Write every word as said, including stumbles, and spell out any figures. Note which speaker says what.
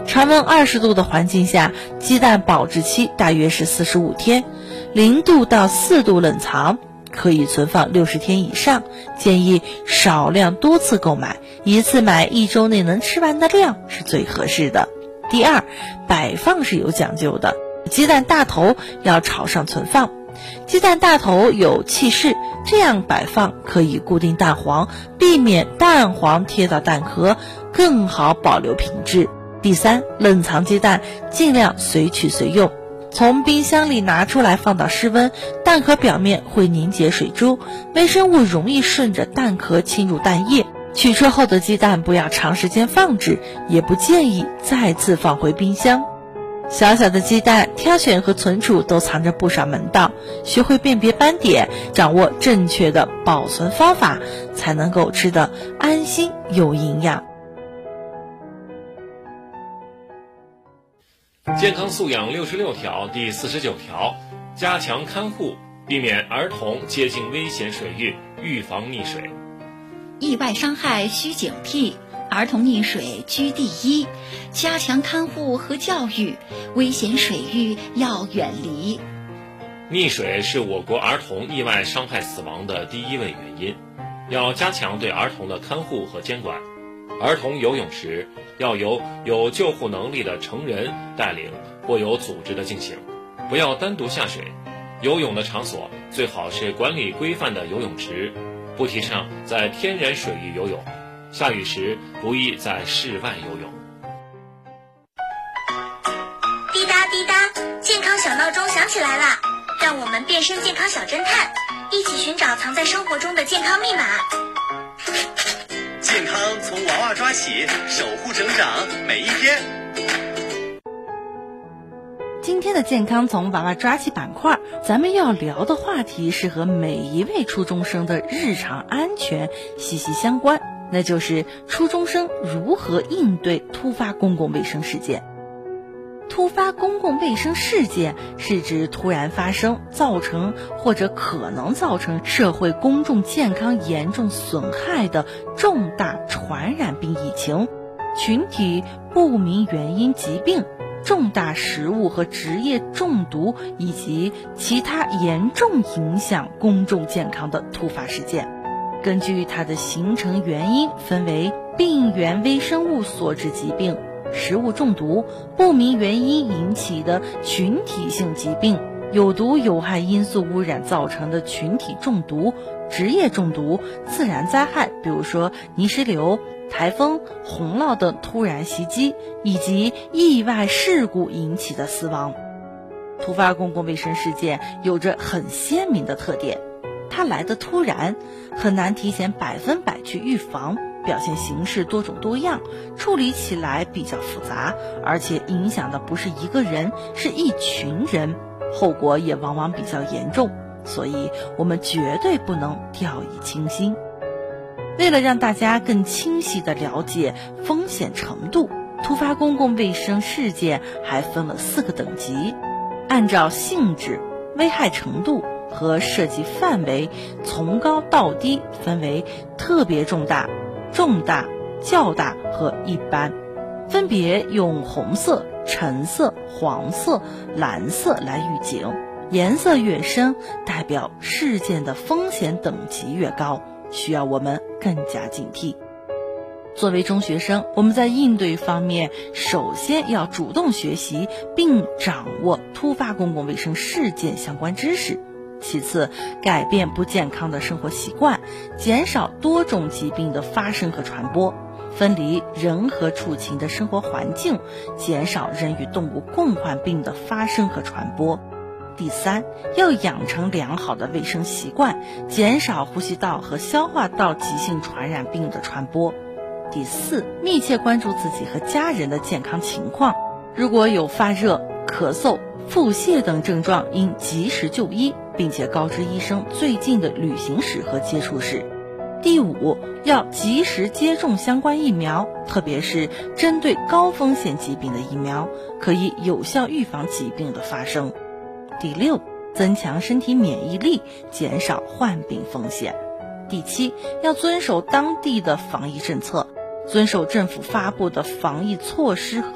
Speaker 1: 常温二十度的环境下，鸡蛋保质期大约是四十五天，零度到四度冷藏，可以存放六十天以上，建议少量多次购买，一次买一周内能吃完的量是最合适的。第二，摆放是有讲究的，鸡蛋大头要朝上存放，鸡蛋大头有气势，这样摆放可以固定蛋黄，避免蛋黄贴到蛋壳，更好保留品质。第三，冷藏鸡蛋尽量随取随用，从冰箱里拿出来放到室温，蛋壳表面会凝结水珠，微生物容易顺着蛋壳侵入蛋液。取出后的鸡蛋不要长时间放置，也不建议再次放回冰箱。小小的鸡蛋挑选和存储都藏着不少门道，学会辨别斑点，掌握正确的保存方法，才能够吃得安心有营养。
Speaker 2: 健康素养六十六条第四十九条，加强看护，避免儿童接近危险水域，预防溺水。
Speaker 3: 意外伤害需警惕，儿童溺水居第一，加强看护和教育，危险水域要远离。
Speaker 2: 溺水是我国儿童意外伤害死亡的第一位原因，要加强对儿童的看护和监管。儿童游泳时要由有救护能力的成人带领或有组织的进行，不要单独下水。游泳的场所最好是管理规范的游泳池，不提倡在天然水域游泳，下雨时不宜在室外游泳。
Speaker 4: 滴答滴答，健康小闹钟响起来了，让我们变身健康小侦探，一起寻找藏在生活中的健康密码。
Speaker 5: 健康从娃娃抓起，守护成长每一天。
Speaker 1: 今天的健康从娃娃抓起板块，咱们要聊的话题是和每一位初中生的日常安全息息相关，那就是初中生如何应对突发公共卫生事件。突发公共卫生事件是指突然发生，造成或者可能造成社会公众健康严重损害的重大传染病疫情、群体不明原因疾病、重大食物和职业中毒以及其他严重影响公众健康的突发事件。根据它的形成原因分为病原微生物所致疾病、食物中毒、不明原因引起的群体性疾病、有毒有害因素污染造成的群体中毒、职业中毒、自然灾害，比如说泥石流、台风、洪涝等突然袭击，以及意外事故引起的死亡。突发公共卫生事件有着很鲜明的特点，它来得突然，很难提前百分百去预防，表现形式多种多样，处理起来比较复杂，而且影响的不是一个人，是一群人，后果也往往比较严重，所以我们绝对不能掉以轻心。为了让大家更清晰地了解风险程度，突发公共卫生事件还分了四个等级，按照性质、危害程度和涉及范围从高到低分为特别重大、重大、较大和一般，分别用红色、橙色、黄色、蓝色来预警，颜色越深代表事件的风险等级越高，需要我们更加警惕。作为中学生，我们在应对方面首先要主动学习并掌握突发公共卫生事件相关知识，其次改变不健康的生活习惯，减少多种疾病的发生和传播，分离人和畜禽的生活环境，减少人与动物共患病的发生和传播。第三，要养成良好的卫生习惯，减少呼吸道和消化道急性传染病的传播。第四，密切关注自己和家人的健康情况，如果有发热、咳嗽、腹泻等症状，应及时就医，并且告知医生最近的旅行史和接触史。第五，要及时接种相关疫苗，特别是针对高风险疾病的疫苗，可以有效预防疾病的发生。第六，增强身体免疫力，减少患病风险。第七，要遵守当地的防疫政策，遵守政府发布的防疫措施